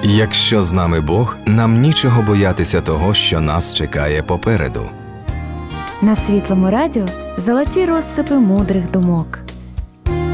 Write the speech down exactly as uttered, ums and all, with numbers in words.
Якщо з нами Бог, нам нічого боятися того, що нас чекає попереду. На Світлому радіо золоті розсипи мудрих думок.